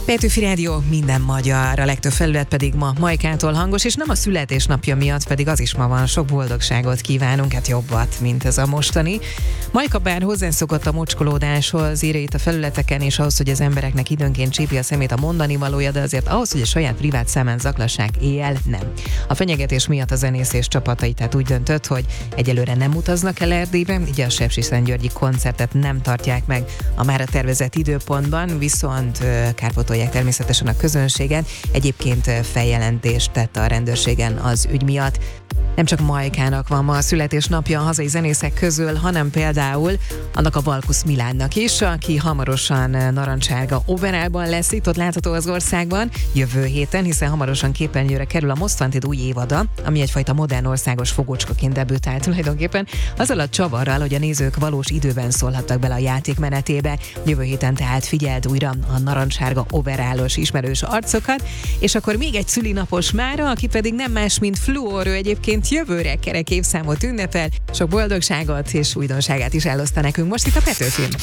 Petőfi Rádió, minden magyar, a legtöbb felület pedig ma Majkától hangos, és nem a születésnapja miatt, pedig az is ma van. Sok boldogságot kívánunk, hát jobbat, mint ez a mostani. Majka bár hozzászokott a mocskolódáshoz, írja itt a felületeken, és ahhoz, hogy az embereknek időnként csípi a szemét a mondani valója, de azért ahhoz, hogy a saját privát számán zaklassák éjjel, nem. A fenyegetés miatt a zenész és csapatai tehát úgy döntött, hogy egyelőre nem utaznak el Erdélybe, így a Sepsiszentgyörgyi koncertet nem tartják meg a mára tervezett időpontban, viszont kárpótolják természetesen a közönséget. Egyébként feljelentést tett a rendőrségen az ügy miatt. Nem csak Majkának van ma a születésnapja a hazai zenészek közül, hanem például annak a Valkusz Milánnak is, aki hamarosan narancsárga overallban lesz itt, ott látható az országban jövő héten, hiszen hamarosan képernyőre kerül a Most Wanted új évada, ami egyfajta modern országos fogócskaként debütált tulajdonképpen, azzal a csavarral, hogy a nézők valós időben szólhattak bele a játék menetébe. Jövő héten tehát figyeld újra a narancsárga overallos ismerős arcokat, és akkor még egy szülinapos mára, aki pedig nem más, mint Fluor, ő egyébként jövőre kerek évszámot ünnepel, sok boldogságot és újdonságát is eloszta nekünk most itt a Petőfin.